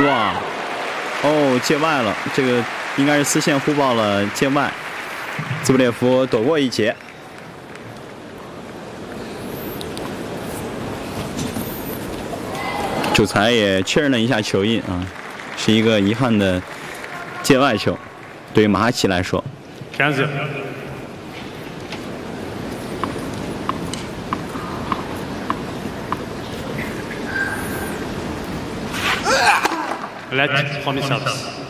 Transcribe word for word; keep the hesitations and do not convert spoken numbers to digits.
哇，哦，界外了，这个应该是丝线互爆了界外，兹布列夫躲过一劫。主裁也确认了一下球印啊，是一个遗憾的界外球，对于马哈奇来说。 quinze Let, premier service.